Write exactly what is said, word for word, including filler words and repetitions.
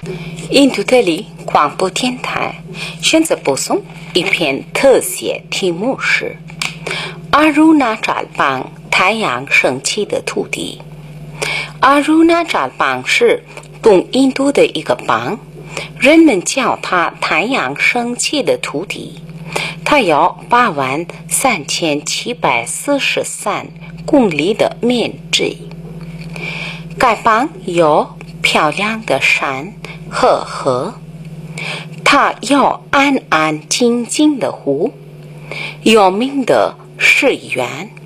印度德里广播电台选择播送一篇特写，题目是阿鲁纳扎邦太阳升起的土地。阿鲁纳扎邦是东印度的一个邦，人们叫它太阳升起的土地。它有八万三千七百四十三公里的面积。该邦有漂亮的山和河，它有安安静静的湖，有名的寺院，